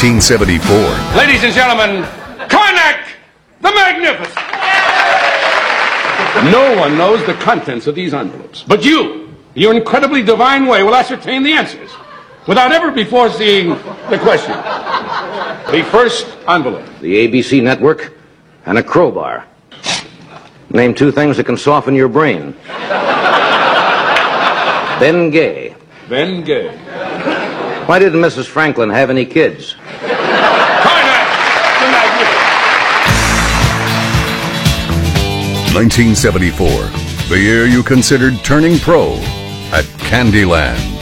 1974. Ladies and gentlemen, Karnak the Magnificent. No one knows the contents of these envelopes, but you, your incredibly divine way, will ascertain the answers without ever before seeing the question. The first envelope. The ABC network and a crowbar. Name two things that can soften your brain. Ben Gay. Ben Gay. Why didn't Mrs. Franklin have any kids? Karnak the Magnificent. 1974, the year you considered turning pro at Candyland.